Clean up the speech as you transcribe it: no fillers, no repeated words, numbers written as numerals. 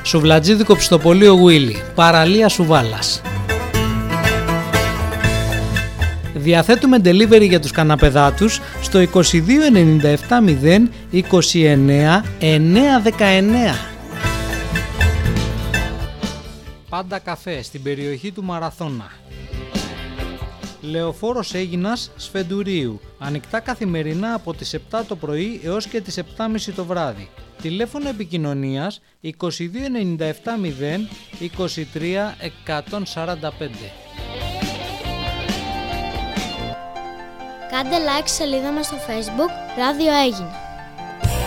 Σουβλατζίδικο Ψητοπολείο Γουίλι, παραλία Σουβάλας. Διαθέτουμε delivery για τους καναπεδάτους στο 22 97 0 29 919. Πάντα καφέ στην περιοχή του Μαραθώνα. Λεωφόρος Αίγινας Σφεντουρίου. Ανοιχτά καθημερινά από τις 7 το πρωί έως και τις 7.30 το βράδυ. Τηλέφωνο επικοινωνίας 22 97 0 23 145. Κάντε like στη σελίδα μας στο Facebook Ράδιο Αίγινα.